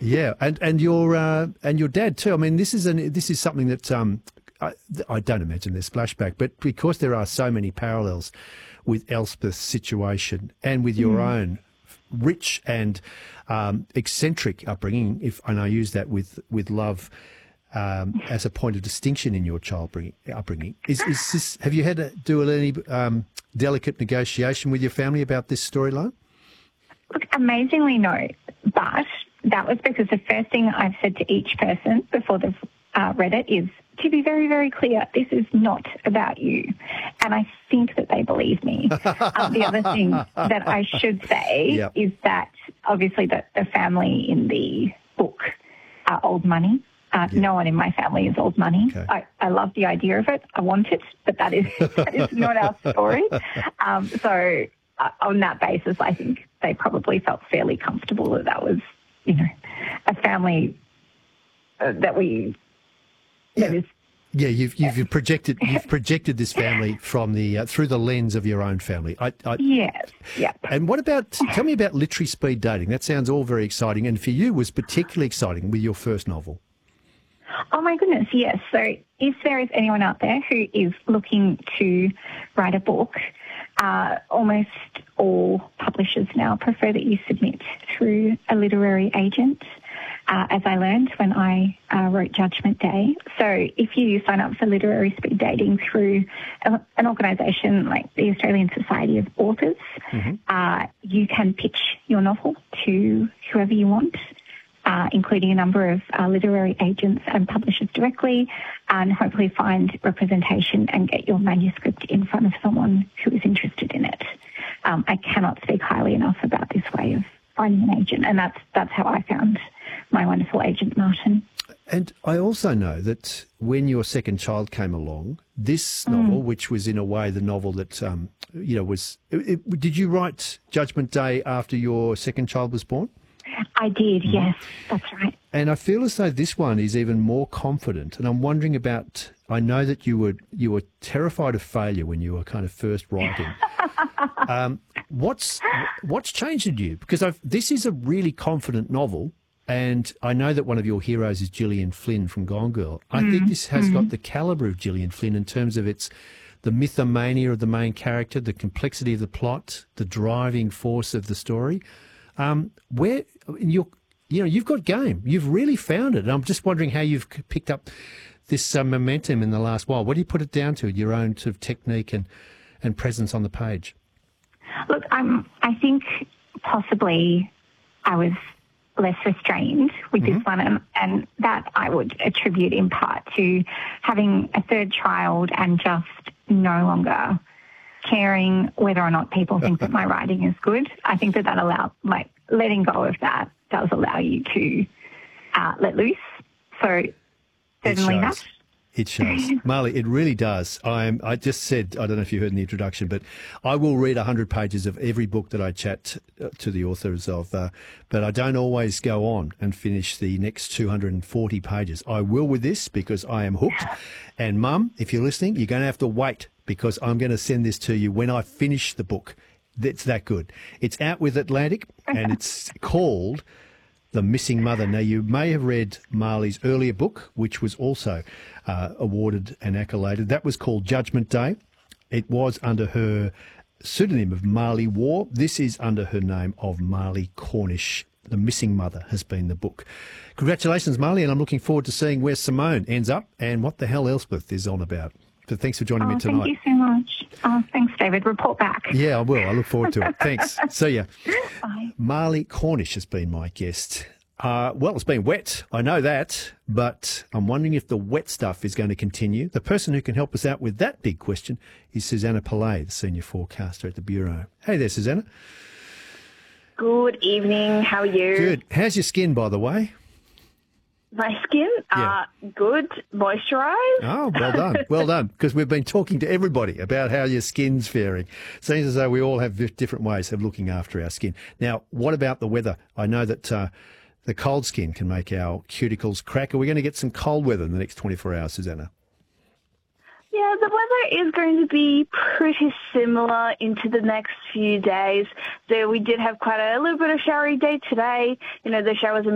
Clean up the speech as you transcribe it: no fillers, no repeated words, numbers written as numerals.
Yeah, and your dad too. I mean, this is something that I don't imagine there's flashback, but because there are so many parallels with Elspeth's situation and with your own rich and eccentric upbringing, and I use that with love as a point of distinction in your upbringing. Is this? Have you had to do any delicate negotiation with your family about this storyline? Look, amazingly, no. But that was because the first thing I've said to each person before they've read it is to be very, very clear, this is not about you. And I think that they believe me. The other thing that I should say is that obviously the family in the book are old money. No one in my family is old money. Okay. I love the idea of it. I want it, but that is not our story. So on that basis, I think they probably felt fairly comfortable that was, a family that we... That is, you've projected this family from the through the lens of your own family. Yes, yeah. And tell me about literary speed dating. That sounds all very exciting, and for you was particularly exciting with your first novel. Oh my goodness, yes. So if there is anyone out there who is looking to write a book, almost all publishers now prefer that you submit through a literary agent. As I learned when I wrote Judgment Day. So if you sign up for literary speed dating through an organisation like the Australian Society of Authors, you can pitch your novel to whoever you want, including a number of literary agents and publishers directly, and hopefully find representation and get your manuscript in front of someone who is interested in it. I cannot speak highly enough about this way of finding an agent, and that's how I found my wonderful agent, Martin. And I also know that when your second child came along, this novel, which was in a way the novel that, was... did you write Judgment Day after your second child was born? I did, yes, that's right. And I feel as though this one is even more confident. And I'm wondering about... I know that you were terrified of failure when you were kind of first writing. What's changed in you? Because this is a really confident novel. And I know that one of your heroes is Gillian Flynn from Gone Girl. I think this has got the calibre of Gillian Flynn in terms of the mythomania of the main character, the complexity of the plot, the driving force of the story. You've got game. You've really found it. And I'm just wondering how you've picked up this momentum in the last while. What do you put it down to? Your own sort of technique and presence on the page? Look, I think possibly I was less restrained with this one, and that I would attribute in part to having a third child and just no longer caring whether or not people think that my writing is good. I think that allows, letting go of that does allow you to let loose. So certainly that. It shows. Marley, it really does. I just said, I don't know if you heard in the introduction, but I will read 100 pages of every book that I chat to the authors of, but I don't always go on and finish the next 240 pages. I will with this because I am hooked. And Mum, if you're listening, you're going to have to wait because I'm going to send this to you when I finish the book. It's that good. It's out with Atlantic and it's called The Missing Mother. Now, you may have read Marley's earlier book, which was also awarded and accoladed. That was called Judgment Day. It was under her pseudonym of Marley War. This is under her name of Marley Cornish. The Missing Mother has been the book. Congratulations, Marley, and I'm looking forward to seeing where Simone ends up and what the hell Elspeth is on about. So thanks for joining me tonight. Thank you so much. Thanks, David. Report back. Yeah, I will. I look forward to it. Thanks. See ya. Bye. Marley Cornish has been my guest. Well, it's been wet, I know that, but I'm wondering if the wet stuff is going to continue. The person who can help us out with that big question is Susanna Pillay, the senior forecaster at the Bureau. Hey there, Susanna. Good evening. How are you? Good. How's your skin, by the way? My skin? Good. Moisturised. Oh, well done. Well done. Because we've been talking to everybody about how your skin's faring. Seems as though we all have different ways of looking after our skin. Now, what about the weather? I know that the cold skin can make our cuticles crack. Are we going to get some cold weather in the next 24 hours, Susanna? Yeah, the weather is going to be pretty similar into the next few days. So we did have quite a little bit of showery day today. The showers are